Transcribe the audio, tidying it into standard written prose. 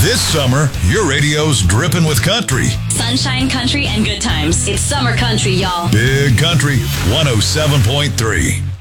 This summer, your radio's dripping with country. Sunshine Country and good times. It's summer country, y'all. Big Country 107.3.